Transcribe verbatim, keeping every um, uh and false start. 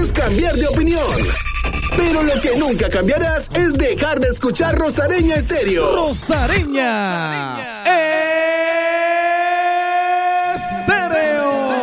podrás cambiar de opinión. Pero lo que nunca cambiarás es dejar de escuchar Rosareña Estéreo. ¡Rosareña!